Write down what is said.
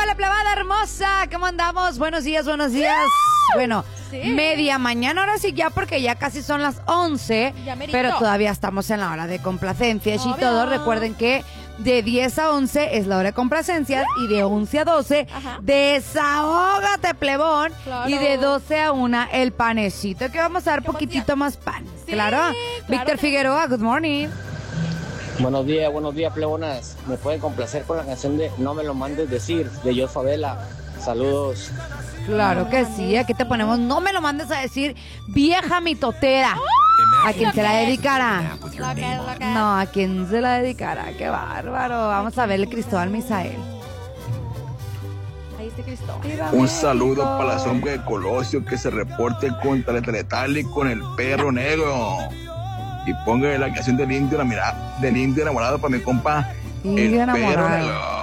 ¡Épale, plebada hermosa! ¿Cómo andamos? Buenos días, buenos días. Bueno, media mañana, ahora sí ya, porque ya casi son las 11, pero todavía estamos en la hora de complacencias y todo. Recuerden que de 10 a 11 es la hora de complacencias y de 11 a 12, desahógate, plebón. Claro. Y de 12 a 1, el panecito, que vamos a dar poquitito más pan. Sí, claro. Víctor Figueroa, good morning. Buenos días, plebonas. ¿Me pueden complacer con la canción de No me lo mandes decir, de Jos Favela? Saludos. Claro que sí, aquí te ponemos No me lo mandes a decir, vieja mitotera. ¿A quién se la dedicará? No, ¿a quién se la dedicará? Qué bárbaro. Vamos a ver el Cristóbal Misael. Ahí está Cristóbal. Un saludo para la sombra de Colosio que se reporte contra el Teletal y con el perro negro. Y póngale la canción del indio enamorado para mi compa, el perro negro.